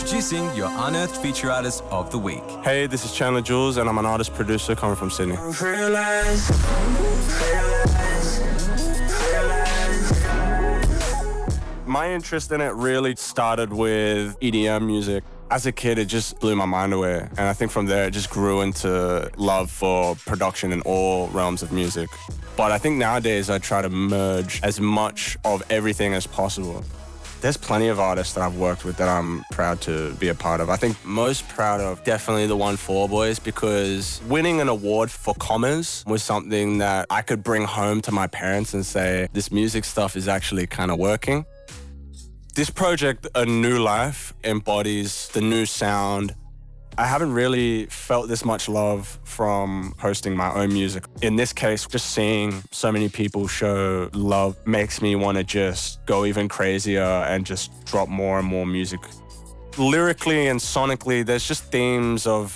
Introducing your Unearthed Feature Artist of the Week. Hey, this is Chandler Jules, and I'm an artist-producer coming from Sydney. My interest in it really started with EDM music. As a kid, it just blew my mind away. And I think from there, it just grew into love for production in all realms of music. But I think nowadays, I try to merge as much of everything as possible. There's plenty of artists that I've worked with that I'm proud to be a part of. I think most proud of definitely the 1-4 Boys, because winning an award for Commas was something that I could bring home to my parents and say, this music stuff is actually kind of working. This project, A New Life, embodies the new sound. I haven't really felt this much love from hosting my own music. In this case, just seeing so many people show love makes me want to just go even crazier and just drop more and more music. Lyrically and sonically, there's just themes of